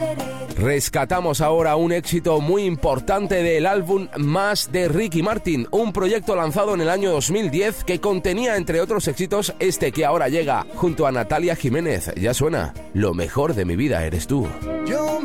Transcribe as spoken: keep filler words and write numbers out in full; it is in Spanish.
Rescatamos ahora un éxito muy importante del álbum Más de Ricky Martin, un proyecto lanzado en el año dos mil diez que contenía, entre otros éxitos, este que ahora llega junto a Natalia Jiménez. Ya suena, Lo mejor de mi vida eres tú. Yo